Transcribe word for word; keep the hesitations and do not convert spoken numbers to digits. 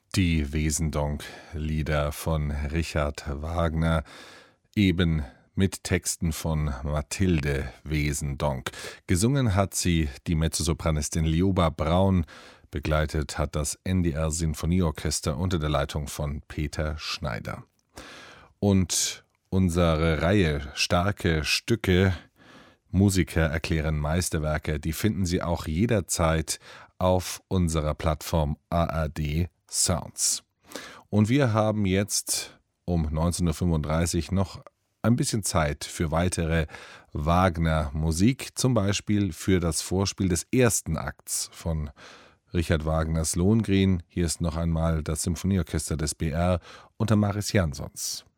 Die Wesendonck-Lieder von Richard Wagner, eben mit Texten von Mathilde Wesendonck. Gesungen hat sie die Mezzosopranistin Lioba Braun, begleitet hat das N D R Sinfonieorchester unter der Leitung von Peter Schneider. Und unsere Reihe Starke Stücke, Musiker erklären Meisterwerke, die finden Sie auch jederzeit auf unserer Plattform A R D Sounds. Und wir haben jetzt um neunzehn Uhr fünfunddreißig noch ein bisschen Zeit für weitere Wagner-Musik, zum Beispiel für das Vorspiel des ersten Akts von Richard Wagners Lohengrin. Hier ist noch einmal das Symphonieorchester des B R unter Maris Jansons.